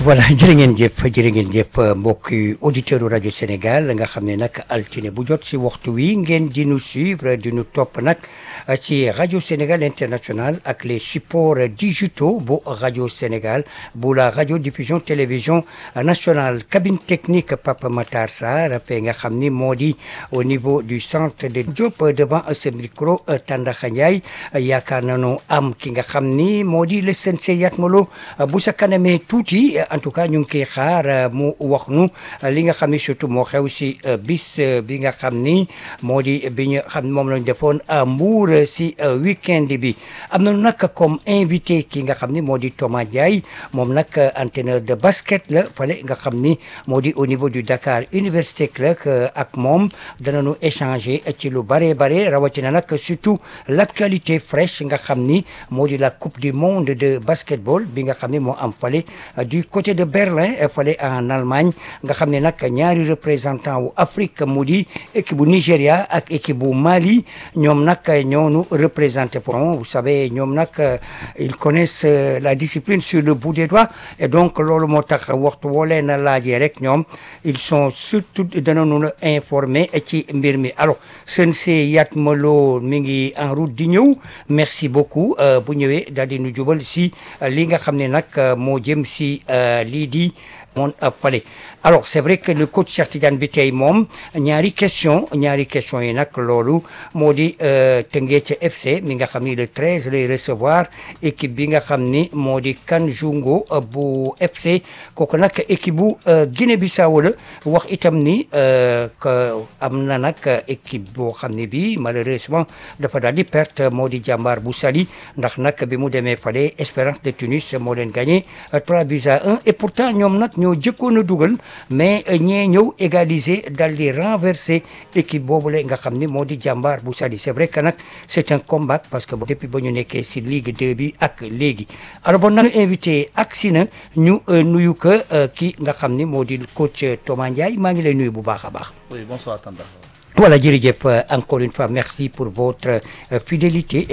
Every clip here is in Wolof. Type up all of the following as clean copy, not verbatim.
voilà jërë ngeen jëf mbokki auditeurs rajo Sénégal nga xam ne nag altine bu jot si waxtu wi ngeen di nu suivre di nu topp nag ci rajo Sénégal international ak les supports digitaux bu rajo Sénégal bu la radio diffusion télévision nationale cabine technique Papa Matar Sarr pe nga xam ni moo di au niveau du centre de Diop devant ce micro Tandakha Ndiaye yaakaar nañu am ki nga xam ni moo di le sensei Yatma Lo bu sa kanamee tuuti en tout cas ñu ngi koy xaar mu wax nu li nga xam ni surtout moo xew si bis bi nga xam ni moo di bi ñu xam moom lañ defoon à Mbour si week-end bi am nañu nag comme invité ki nga xam ni moo di Thomas Ndiaye moom nag entraîneur de basket la fale nga xam ni moo di au niveau du Dakar Université Club ak moom danañu échanger ci lu bare rawatina nag surtout l'actualité fraîche nga xam ni moo di la coupe du monde de basketball bi nga xam ni moo am fale du côté de Berlin fale en Allemagne nga xam ne nag ñaari représentant wu Afrique mu di équipe bu Nigéria ak équipe bu Mali ñoom nag ñoonu représenté pour vous savez ñoom nag ils connaissent la discipline sur le bout des doigts et donc loolu moo tax waxtu woo leen a laajee rek ñoom ils sont surtout danañu informer ci mbir mi alors sensei Yatma Lo mi ngi en route di ñëw merci beaucoup bu ñëwee daal di nu jubal si li nga xam ne nag moo jëm si lii di moon pale alors c'est vrai que le coach Cheikh Tidiane bi tey moom ñaari question yi nag loolu moo di Teungueth FC mi nga xam ni le 13 lay recevoir équipe bi nga xam ni moo di Kanjungo bu FC kooku nag équipe bu Guinée-Bissau la wax itam ni que am na nag équipe boo xam ne bi malheureusement dafa daal di perte moo di Jàmbaar bu Saly ndax nag bi mu demee fale Espérance de Tunis moo leen gagné 3-1 et pourtant ñoom nag ñoo jëkkoon a dugal mais ñee ñëw égaliser dal di renverser équipe boobule nga xam ni moo di Jàmbaar bu Saly c'est vrai que nag c'est un combat parce que depuis ba ñu nekkee si Ligue 2 bi ak léegi alors bon nañu invité ak si na ñu nuyu ko ki nga xam ni moo di coach Thomas Ndiaye maa ngi lay nuyu bu baax a baax. Oui, bonsoir Tanda. Voilà, jërëjëf encore une fois merci pour votre fidélité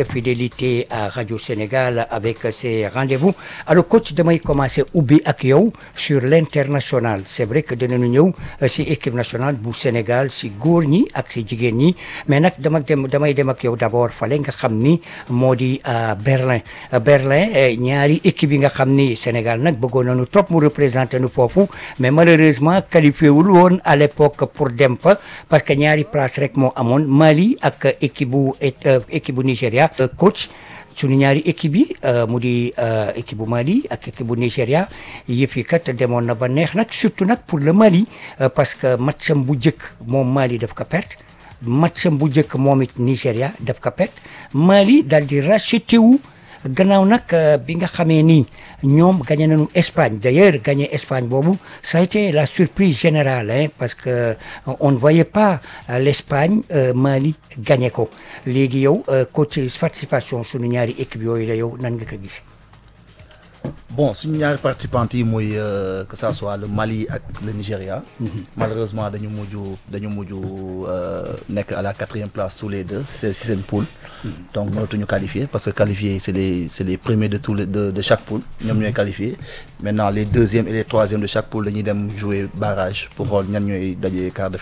à Radio Sénégal avec ces rendez-vous alors coach damay commencer ubbi ak yow sur l'international c'est vrai que dinañu ñëw si équipe nationale bu Sénégal si góor ñi ak si jigéen ñi mais nag damay dem ak yow d'abord fale nga xam ni moo di Berlin ñaari équipe yi nga xam ni Sénégal nag bëggoon nañu trop mu représenter nu foofu mais malheureusement qualifié wul woon à l'époque pour dem fa parce que ñaari place rek moo amoon Mali ak équipe bu Nigéria coach suñu ñaari équipe yi mu di équipe bu Mali ak équipe bu Nigéria yëf yi kat demoon na ba neex nag surtout nag pour le Mali parce que matcham bu njëkk moom Mali daf ko perte matcham bu njëkk moom it Nigéria daf ko perte Mali daal di racheté wu gannaaw nag bi nga xamee ni ñoom gagné nañu Espagne d'ailleurs gagné Espagne boobu ça a été la surprise générale parce que on ne voyait pas l'Espagne Mali gagné ko léegi yow coach participation suñu ñaari équipe yooyu la yow nan nga ko gis. Bon suñu ñaari participants yi muy que ça soit le Mali ak le Nigeria. Malheureusement dañu mujj nekk à la 4e place tous les deux si seen poule. Donc mënatuñu qualifier parce que qualifier c'est les premiers de chaque poule ñoom ñooy qualifier maintenant les 2e et les 3e de chaque poule dañuy dem jouer barrage pour xool ñan ñooy daje quart de